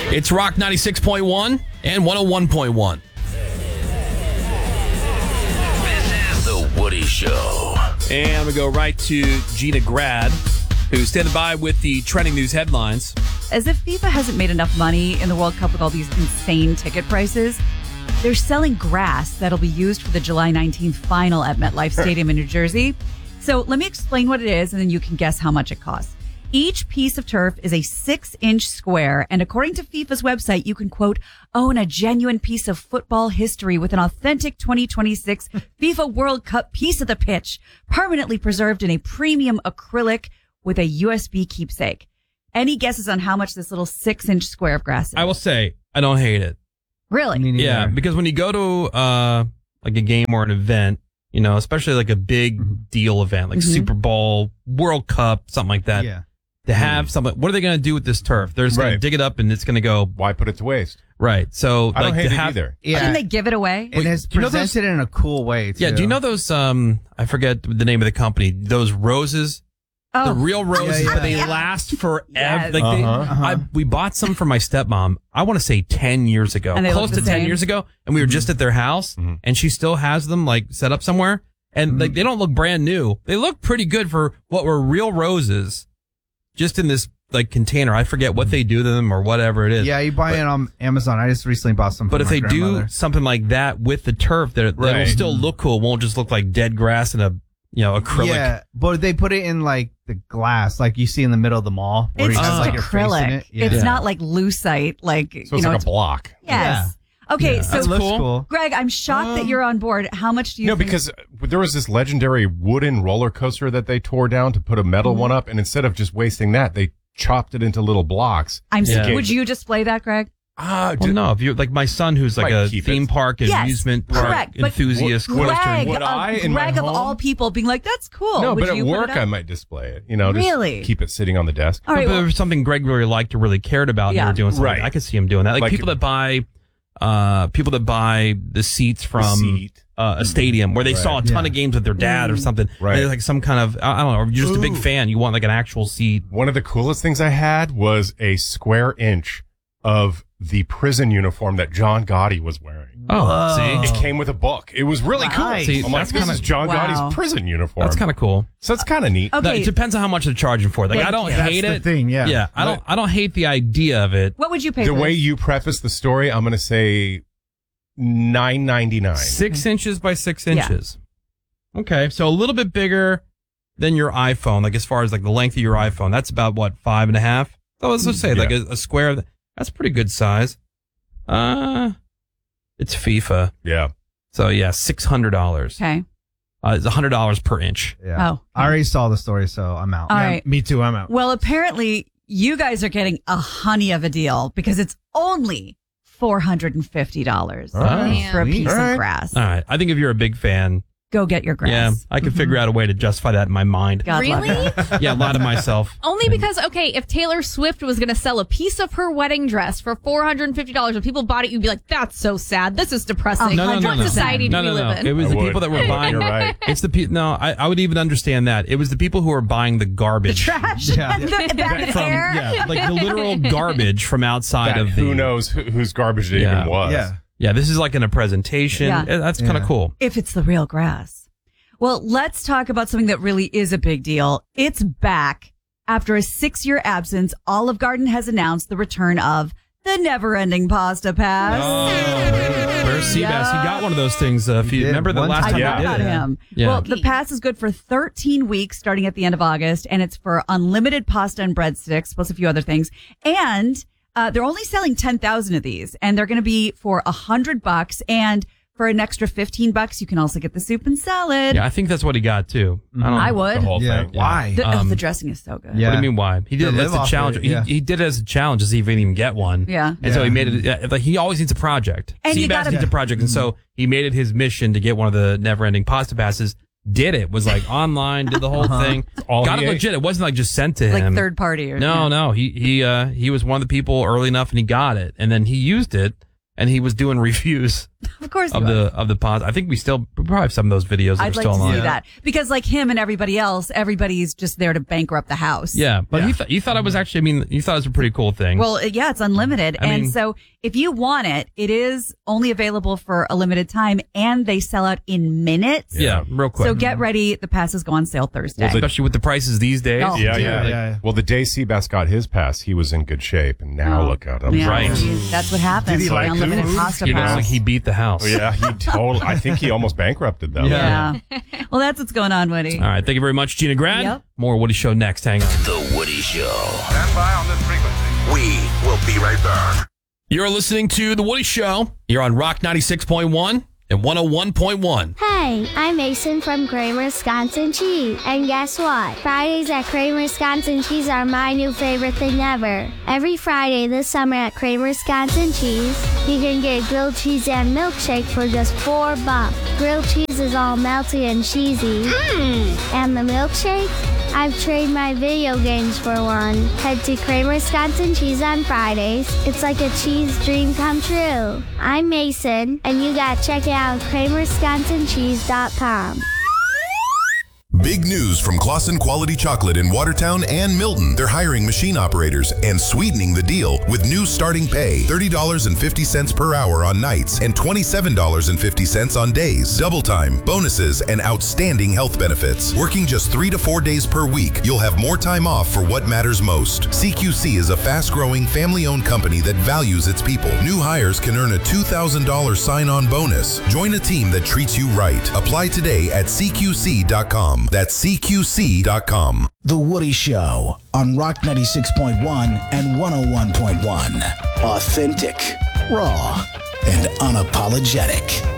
It's Rock 96.1 and 101.1. This is The Woody Show. And I'm going to go right to Gina Grad, who's standing by with the trending news headlines. As if FIFA hasn't made enough money in the World Cup with all these insane ticket prices, they're selling grass that'll be used for the July 19th final at MetLife Stadium in New Jersey. So let me explain what it is, and then you can guess how much it costs. Each piece of turf is a 6-inch square, and according to FIFA's website, you can, quote, own a genuine piece of football history with an authentic 2026 FIFA World Cup piece of the pitch, permanently preserved in a premium acrylic with a USB keepsake. Any guesses on how much this little 6-inch square of grass is? I will say, I don't hate it. Really? Yeah, because when you go to like a game or an event, you know, especially like a big deal event, like Super Bowl, World Cup, something like that. Yeah. To have something, what are they going to do with this turf? They're just going to dig it up and it's going to go. Why put it to waste? Right. So I don't like hate to it have, either. Yeah. Can they give it away? And it's you know those- presented in a cool way, too. Yeah. Do you know those? I forget the name of the company. Those roses. Oh. The real roses, Yeah, yeah. but they last forever. Yes. Like we bought some for my stepmom. I want to say 10 years ago, And they close look to the 10 same? years ago, and we were just at their house, and she still has them like set up somewhere, and like they don't look brand new. They look pretty good for what were real roses, just in this like container. I forget what they do to them or whatever it is. Yeah, you buy it on Amazon. I just recently bought some. But for if my they do grandmother. something like that with the turf, that'll Right. still look cool. It won't just look like dead grass and a acrylic. Yeah, but they put it in like the glass, like you see in the middle of the mall. Where It's it has, just like, your face in acrylic. it. Yeah. It's not like lucite, like, So it's like a block. Yes. Okay, so That looks cool. Greg, I'm shocked that you're on board. How much do you think? Because there was this legendary wooden roller coaster that they tore down to put a metal Mm-hmm. one up, and instead of just wasting that, they chopped it into little blocks. Yeah. Would you display that, Greg? Well, no, if you're like my son, who's like Might a keep theme it. park, Yes, amusement park correct, but enthusiast. Greg, Would I in my Greg of home? all people being like, that's cool. No, Would but at you put work it up? I might display it. You know, just Really? keep it sitting on the desk. All right, But well, there was something Greg really liked or really cared about. And Yeah. they were doing something. Right. I could see him doing that. Like, Like people that buy the seats from a stadium where they saw a ton of games with their dad or something. Right. They're like some kind of, I don't know, or you're just a big fan. You want like an actual seat. One of the coolest things I had was a square inch of the prison uniform that John Gotti was wearing. Oh, see? It came with a book. It was really cool. Nice. See, I'm like, that's this kinda- is John Wow. Gotti's prison uniform. That's kind of cool. So it's kind of neat. Okay. No, it depends on how much they're charging for it. Like, I don't That's hate the it. thing, yeah. Yeah. I don't hate the idea of it. what would you pay The for way this? you preface the story, I'm going to say $9.99. 6 inches by 6 inches. Okay. So a little bit bigger than your iPhone, like as far as like the length of your iPhone. That's about what, 5.5? So let's just say like a square. That's pretty good size. It's FIFA. Yeah. So yeah, $600. Okay. It's $100 per inch. Yeah. Oh. I already saw the story, so I'm out. All right. Me too. I'm out. Well, apparently you guys are getting a honey of a deal because it's only $450 for a Sweet. piece All right. of grass. All right. I think if you're a big fan, Go get your grass. yeah, I can figure out a way to justify that in my mind. God love Really? it. Yeah, lie to myself. Only because, okay, if Taylor Swift was going to sell a piece of her wedding dress for $450 and people bought it, you'd be like, that's so sad. This is depressing. No. What society do we live in? It was I the would. people that were buying. You're right. It's the no. I would even understand that. It was the people who were buying the garbage. Trash. Yeah. That From, hair. yeah, like the literal garbage from outside That, of the. who knows whose garbage it Yeah. even was. Yeah. Yeah, this is like in a presentation. Yeah. That's kind of Yeah. cool. If it's the real grass. Well, let's talk about something that really is a big deal. It's back. After a 6-year absence, Olive Garden has announced the return of the never-ending pasta pass. Where's Seabass? He got one of those things. If you did remember the one last I time Yeah. forgot we about did it. him. Yeah. Well, the pass is good for 13 weeks starting at the end of August, and it's for unlimited pasta and breadsticks, plus a few other things. And they're only selling 10,000 of these, and they're going to be for $100. And for an extra $15, you can also get the soup and salad. Yeah, I think that's what he got too. I would. The whole Yeah. thing. Why? The dressing is so good. Yeah. What do you mean? Why he did To it as live a off challenge? it, yeah. He did it as a challenge to see if he can even get one. Yeah. And so he made it. Like he always needs a project. And you Seabass gotta- needs a project, and so he made it his mission to get one of the never-ending pasta passes. Did it? Was like online. Did the whole thing. All Got he it ate? legit. It wasn't like just sent to Like him. third party or No. He was one of the people early enough, and he got it, and then he used it. and he was doing reviews Of course of he was. the pods. I think we probably have some of those videos that I'd are like still to online. see that because, like him and everybody else, everybody's just there to bankrupt the house. Yeah, but you thought it was actually. I mean, you thought it was a pretty cool thing. Well, yeah, it's unlimited, I and mean- so if you want it, it is only available for a limited time, and they sell out in minutes. yeah, real quick. So get ready. The passes go on sale Thursday. especially with the prices these days. Oh, Yeah, dude. yeah. Well, the day Seabass got his pass, he was in good shape, and now look at him. Yeah, Right. That's what happens. Did he with like the unlimited food? pasta He looks pass. like he beat the house. Oh, yeah, he totally. I think he almost bankrupted them. Yeah. Well, that's what's going on, Woody. All right, thank you very much, Gina Grad. Yep. More Woody Show next. Hang on. The Woody Show. Stand by on this frequency. We will be right back. You're listening to The Woody Show. You're on Rock 96.1 and 101.1. Hey, I'm Mason from Kramer Wisconsin Cheese. And guess what? Fridays at Kramer Wisconsin Cheese are my new favorite thing ever. Every Friday this summer at Kramer Wisconsin Cheese, you can get grilled cheese and milkshake for just $4. Grilled cheese is all melty and cheesy. And the milkshake? I've traded my video games for one. Head to Kramer Wisconsin Cheese on Fridays. It's like a cheese dream come true. I'm Mason, and you gotta check it out at KramerWisconsinCheese.com. Big news from Claussen Quality Chocolate in Watertown and Milton. They're hiring machine operators and sweetening the deal with new starting pay, $30.50 per hour on nights and $27.50 on days. Double time, bonuses, and outstanding health benefits. Working just 3 to 4 days per week, you'll have more time off for what matters most. CQC is a fast-growing, family-owned company that values its people. New hires can earn a $2,000 sign-on bonus. Join a team that treats you right. Apply today at CQC.com. That's CQC.com. The Woody Show on Rock 96.1 and 101.1. Authentic, raw, and unapologetic.